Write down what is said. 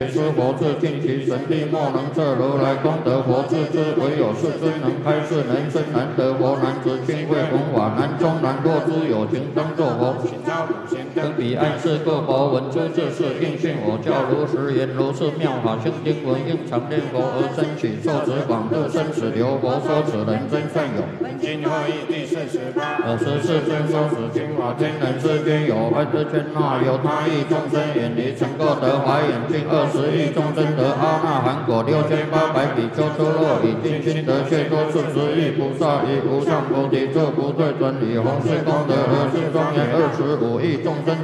是佛智尽其神力，莫能测如来功德。佛智之唯有世尊能开示人生，难得佛难知亲慧弘法难中难。若诸有情当作佛，登彼岸是各佛闻诸智事，应讯我教如实言。如是妙法清经文，应常念佛而生起，受持广度生死流。佛说此人真善有。 今后义第48。 24尊说此经法，天人世间有爱之圈那有他亿众生远离，曾过得华严尽20亿众生得阿那含果6800比丘出落已尽心得却多40亿菩萨以无上菩提作不退转以弘誓功德而是庄严25亿众生。